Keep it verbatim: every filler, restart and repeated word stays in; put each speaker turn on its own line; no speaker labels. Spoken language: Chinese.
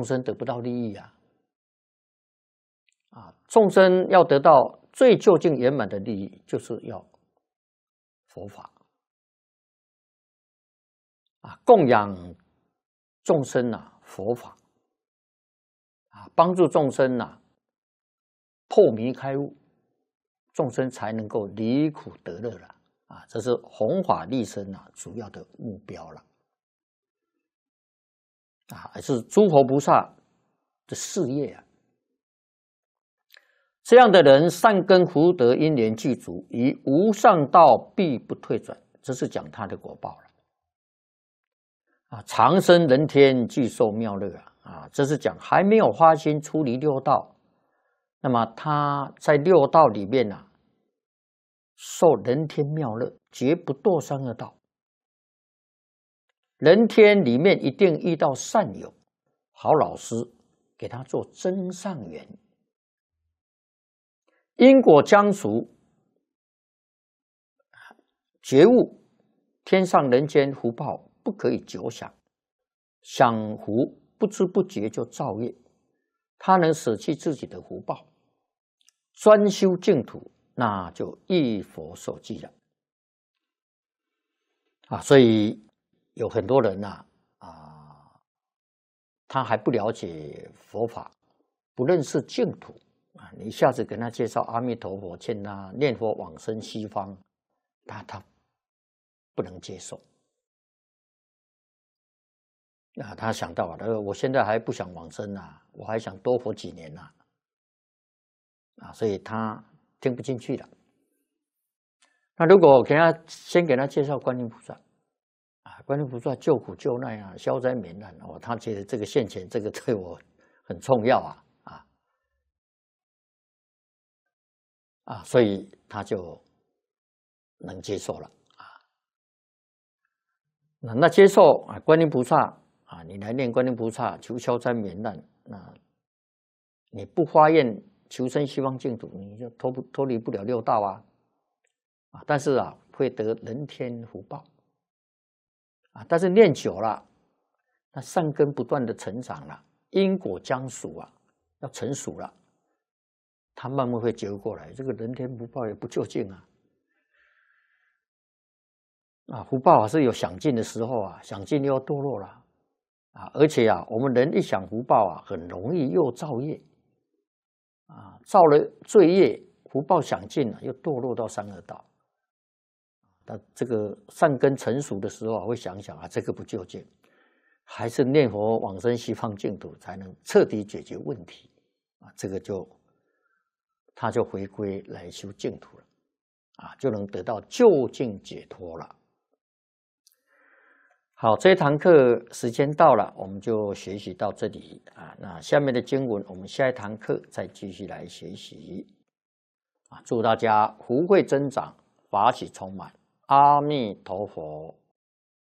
生得不到利益啊！啊，众生要得到最究竟圆满的利益，就是要佛法啊，供养众生啊，佛法啊，帮助众生啊破迷开悟，众生才能够离苦得乐了啊！这是弘法利生啊主要的目标了啊，还是诸佛菩萨的事业啊。这样的人善根福德因缘具足，于无上道必不退转，这是讲他的果报了啊！长生人天，具受妙乐啊！啊，这是讲还没有发心出离六道，那么他在六道里面啊，受人天妙乐，绝不堕三恶道。人天里面一定遇到善友、好老师，给他做增上缘。因果将熟，觉悟天上人间福报不可以久享，享福不知不觉就造业，他能舍弃自己的福报，专修净土，那就一佛受记了啊！所以有很多人呐 啊, 啊，他还不了解佛法，不认识净土。啊，你一下子跟他介绍阿弥陀佛，劝他念佛往生西方，他他不能接受。啊，他想到了，我现在还不想往生啊，我还想多活几年呐，啊，所以他听不进去了。那如果给他先给他介绍观音菩萨，啊，观音菩萨救苦救难啊，消灾免难哦，他觉得这个现前这个对我很重要啊。啊，所以他就能接受了啊。那那接受啊，观音菩萨啊，你来念观音菩萨求消灾免难，那你不发愿求生西方净土，你就脱不脱离不了六道啊啊！但是啊，会得人天福报啊。但是念久了，那善根不断的成长了，因果将熟啊，要成熟了。他慢慢会觉悟过来，这个人天福报也不究竟啊！啊，福报啊是有享尽的时候啊，享尽又要堕落了啊！而且啊，我们人一享福报啊，很容易又造业啊，造了罪业，福报享尽了，又堕落到三恶道。那这个善根成熟的时候啊，会想想啊，这个不究竟，还是念佛往生西方净土才能彻底解决问题啊！这个就。他就回归来修净土了，啊，就能得到究竟解脱了。好，这一堂课时间到了，我们就学习到这里啊。那下面的经文，我们下一堂课再继续来学习。啊，祝大家福慧增长，法喜充满。阿弥陀佛。